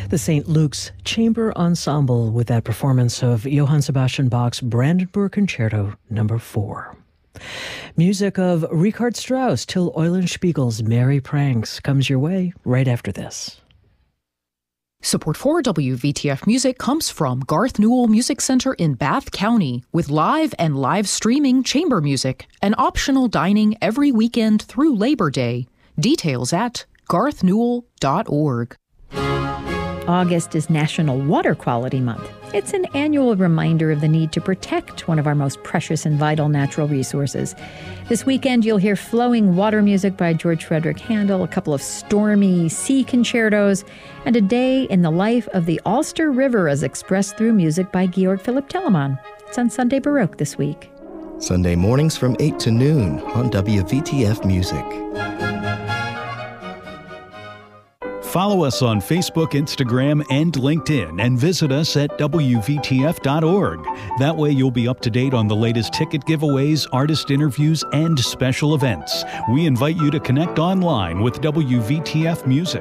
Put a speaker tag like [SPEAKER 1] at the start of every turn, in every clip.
[SPEAKER 1] The St. Luke's Chamber Ensemble with that performance of Johann Sebastian Bach's Brandenburg Concerto No. 4. Music of Richard Strauss, Till Eulenspiegel's Merry Pranks comes your way right after this.
[SPEAKER 2] Support for WVTF Music comes from Garth Newell Music Center in Bath County, with live and live streaming chamber music and optional dining every weekend through Labor Day. Details at garthnewell.org.
[SPEAKER 3] August is National Water Quality Month. It's an annual reminder of the need to protect one of our most precious and vital natural resources. This weekend, you'll hear flowing water music by George Frederick Handel, a couple of stormy sea concertos, and a day in the life of the Ulster River as expressed through music by Georg Philipp Telemann. It's on Sunday Baroque this week.
[SPEAKER 4] Sunday mornings from 8 to noon on WVTF Music.
[SPEAKER 5] Follow us on Facebook, Instagram, and LinkedIn, and visit us at WVTF.org. That way you'll be up to date on the latest ticket giveaways, artist interviews, and special events. We invite you to connect online with WVTF Music.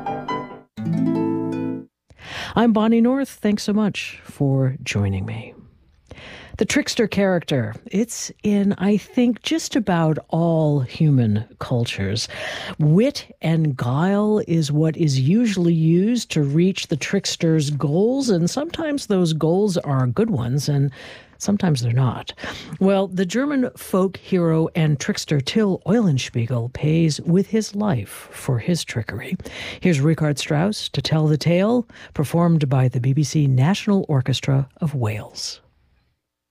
[SPEAKER 1] I'm Bonnie North. Thanks so much for joining me. The trickster character, it's in, I think, just about all human cultures. Wit and guile is what is usually used to reach the trickster's goals, and sometimes those goals are good ones, and sometimes they're not. Well, the German folk hero and trickster Till Eulenspiegel pays with his life for his trickery. Here's Richard Strauss to tell the tale, performed by the BBC National Orchestra of Wales.